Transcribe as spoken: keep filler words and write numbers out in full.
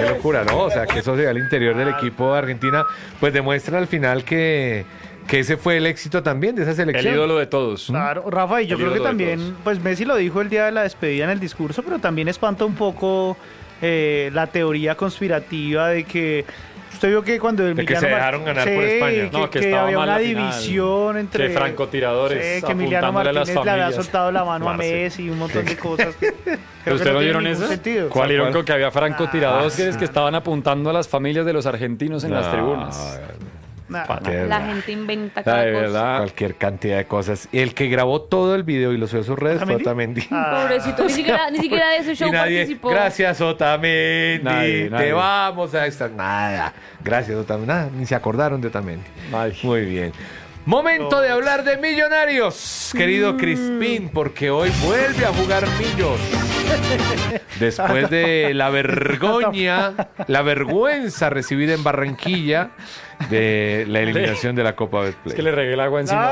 qué locura, ¿no? O sea, que eso sea al interior del equipo de Argentina, pues demuestra al final que, que ese fue el éxito también de esa selección. El ídolo de todos. Claro, Rafa, y yo El creo que ídolo de también, todos. pues Messi lo dijo el día de la despedida en el discurso, pero también espanta un poco eh, la teoría conspirativa de que usted vio que cuando De que se dejaron ganar por España. que, No, que que estaba había mal una la final. división entre Que francotiradores sí, que Emiliano apuntándole a las Martínez le había familias. soltado la mano a Parce. Messi y un montón de cosas que creo que ¿Ustedes no tienen vieron ningún eso? sentido. ¿Cuál vieron ¿Cuál? que había francotiradores Ah, que estaban apuntando a las familias de los argentinos en las No, tribunas? Nah, Pa- de La verdad. gente inventa La cada de cosa. verdad. Cualquier cantidad de cosas. Y el que grabó todo el video y lo subió a sus redes fue ¿Otamendi? Otamendi. Ah, Pobrecito, ni siquiera, ni siquiera de ese show Y nadie, participó. gracias Otamendi, Nadie, te nadie. vamos a estar. Nada, gracias Otamendi. Nada, ni se acordaron de Otamendi. Ay. Muy bien. Momento de hablar de Millonarios, querido Crispín, porque hoy vuelve a jugar Millos. Después de la vergüenza, la vergüenza recibida en Barranquilla de la eliminación de la Copa Betplay. Es que le regué el agua encima.